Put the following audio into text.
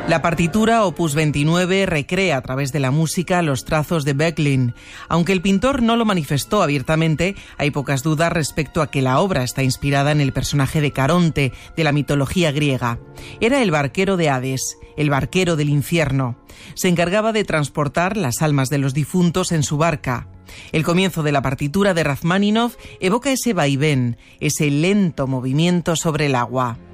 La partitura Opus 29 recrea a través de la música los trazos de Böcklin. Aunque el pintor no lo manifestó abiertamente, hay pocas dudas respecto a que la obra está inspirada en el personaje de Caronte, de la mitología griega. Era el barquero de Hades, el barquero del infierno. Se encargaba de transportar las almas de los difuntos en su barca. El comienzo de la partitura de Rachmaninoff evoca ese vaivén, ese lento movimiento sobre el agua.